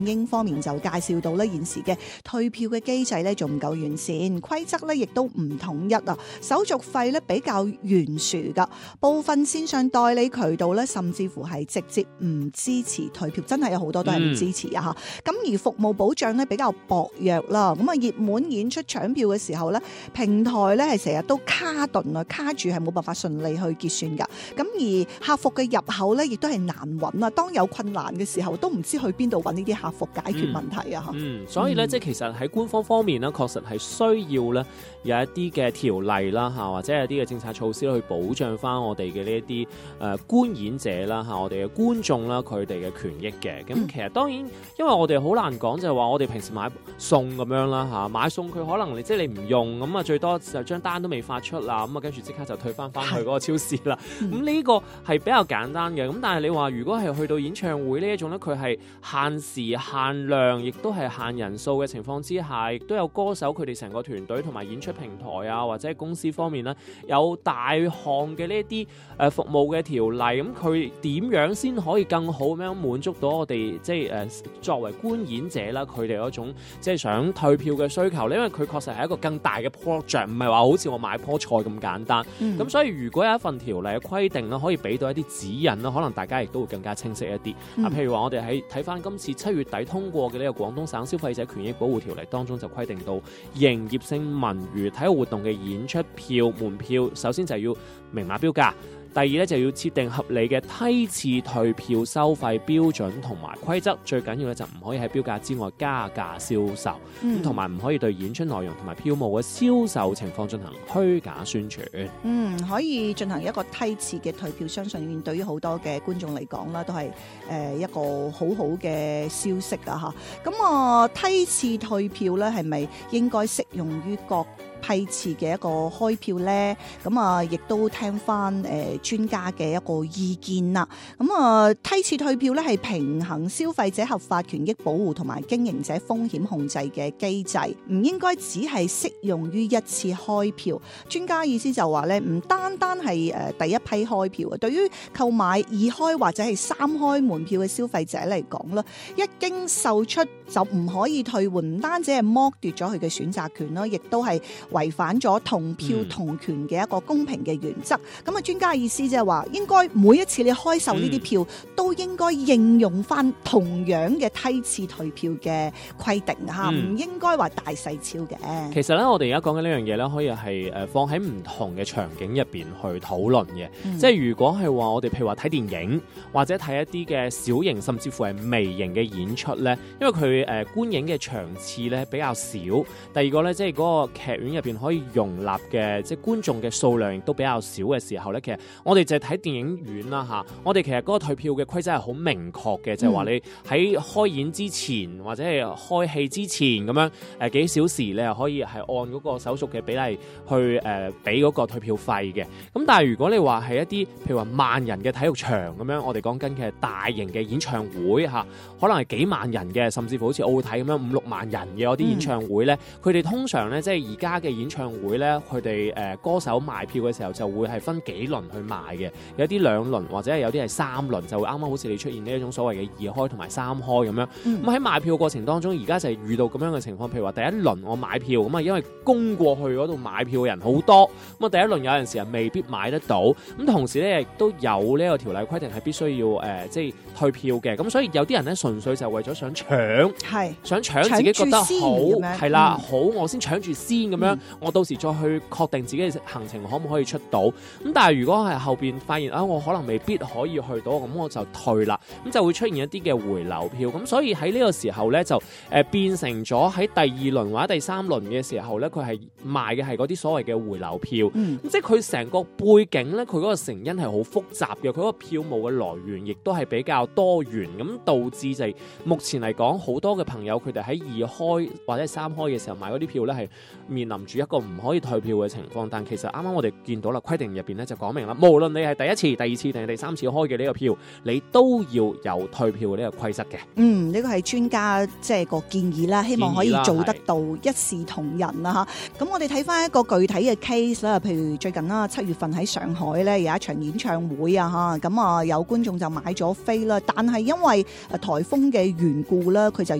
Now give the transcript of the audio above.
英方面就介紹到咧，現時嘅退票嘅機制咧仲唔夠完善，規則咧亦都唔統一啊，手續費咧比較懸殊噶，部分線上代理渠道咧甚至乎係直接唔支持退票，真係有好多都係唔支持啊嚇。咁而服務保障咧比較薄弱啦，咁啊熱門演出搶票嘅時候咧，平台咧係成日都卡頓啊，卡住係冇辦法順利去結算噶。咁而客服嘅入口咧亦都係難揾啊，當有困難嘅時候都唔知去邊度揾呢啲客服解決問題啊！ 所以咧，即係其實喺官方方面咧，確實係需要咧有一啲嘅條例啦嚇，或者有啲嘅政策措施去保障翻我哋嘅呢一啲觀演者啦嚇，我哋嘅觀眾啦佢哋嘅權益嘅。咁其實當然，因為我哋好難講就係話我哋平時買餸咁樣啦嚇，買餸佢可能你即係你唔用咁啊，最多就張單都未發出啦，咁啊跟住即刻就退翻去嗰個超市啦。咁呢個係比較簡單嘅。咁但係你話如果係去到演唱會呢一種咧，佢係限時限量，亦都係限人數嘅情況之下，亦都有歌手佢哋成個團隊同埋演出平台啊，或者公司方面咧，有大項嘅呢一啲服務嘅條例，咁佢點樣先可以更好咁樣滿足到我哋即係作為觀演者啦，佢哋嗰種即係想退票嘅需求咧？因為佢確實係一個更大嘅 project， 唔係話好似我買棵菜咁簡單。咁所以如果有一份條例嘅規定咧，可以俾到一啲指引啦，可能大家亦都會更加清晰一啲。譬如話我哋喺睇翻今次7月底通過嘅呢個廣東省消費者權益保護條例當中就規定到，營業性文娛體育活動嘅演出票門票，首先就要明碼標價。第二咧就要設定合理嘅梯次退票收費標準同埋規則，最緊要咧就唔可以喺標價之外加價銷售，同埋唔可以對演出內容同埋票務嘅銷售情況進行虛假宣傳。 可以進行一個梯次嘅退票，相信對於好多嘅觀眾嚟講啦，都係一個好好嘅消息啊嚇。咁梯次退票咧係咪應該適用於各批次嘅一個開票呢？咁亦都聽翻專家嘅一個意見啦。咁梯次退票呢係平衡消費者合法權益保護同埋經營者風險控制嘅機制，唔應該只係適用於一次開票。專家意思就話呢，唔單單係第一批開票啊，對於購買二開或者係三開門票嘅消費者嚟講啦，一經售出就唔可以退換，唔單止係剝奪咗佢嘅選擇權啦，亦都係違反咗同票同權嘅一個公平嘅原則。咁專家嘅意思即係話，應該每一次你開售呢啲票，都應該應用翻同樣嘅梯次退票嘅規定嚇，唔應該話大細超嘅。 其實咧，我哋而家講緊呢樣嘢咧，可以係放喺唔同嘅場景入邊去討論嘅。即係如果係話我哋譬如話睇電影或者睇一啲嘅小型甚至乎係微型嘅演出咧，因為佢觀影嘅場次咧比較少。第二個咧，即係嗰個劇院入邊可以容納嘅即係觀眾嘅數量亦都比較少嘅時候咧，其實我哋就係睇電影院啦嚇。我哋其實嗰個退票嘅規則係好明確嘅，就係話你喺開演之前或者係開戲之前咁樣幾小時，你係可以係按嗰個手續嘅比例去俾嗰個退票費嘅。咁但係如果你話係一啲譬如話萬人嘅體育場咁樣，我哋講緊嘅大型嘅演唱會嚇，可能係幾萬人嘅，甚至乎好似奧體咁樣5-6萬人嘅嗰啲演唱會咧，佢哋通常咧即係而家嘅演唱會咧，佢哋歌手賣票嘅時候就會係分幾輪去賣嘅，有啲2輪或者係有啲係3輪，就會啱啱好似你出現呢一種所謂嘅2開同埋3開咁樣。咁喺賣票過程當中，而家就係遇到咁樣嘅情況，譬如話第一輪我買票咁啊，因為攻過去嗰度買票嘅人好多，咁啊第一輪有陣時未必買得到，咁同時咧亦都有呢個條例規定係必須要即係退票嘅，咁所以有啲人咧純粹就為咗想搶，想搶自己覺得好係啦，好我先搶住先咁樣，我到時再去確定自己嘅行程可唔可以出到。咁但係如果係後邊發現我可能未必可以去到，咁我就退啦，咁就會出現一啲嘅回流票。咁所以喺呢個時候咧就變成咗喺第2輪或者第3輪嘅時候咧，佢係賣嘅係嗰啲所謂嘅回流票。即係佢成個背景咧，佢嗰個成因係好複雜嘅，佢嗰個票務嘅來源亦都係比較多元，咁導致就係目前嚟講好多嘅朋友佢哋喺2開或者3開嘅時候買嗰啲票咧係面臨住一個唔可以退票嘅情況，但其實啱啱我哋見到啦，規定入邊咧就講明啦，無論你係第一次、第二次定係第三次開嘅呢個票，你都要有退票嘅呢個規則嘅。 呢個係專家即係個建議啦，希望可以做得到一視同仁啦嚇。咁我哋睇翻一個具體嘅 case 啦，譬如最近啦7月份喺上海咧有一場演唱會啊嚇，咁有觀眾就買咗飛啦，但係因為颱風嘅緣故啦，佢就